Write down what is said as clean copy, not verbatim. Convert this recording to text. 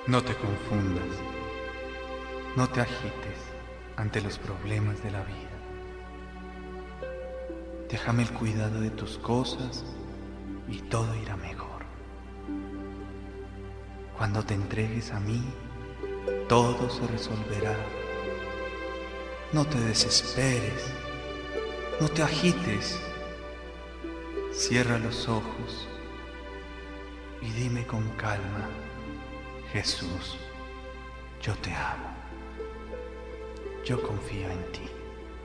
No te confundas, no te agites ante los problemas de la vida. Déjame el cuidado de tus cosas y todo irá mejor. Cuando te entregues a mí, todo se resolverá. No te desesperes, no te agites. Cierra los ojos y dime con calma: Jesús, yo te amo. Yo confío en ti.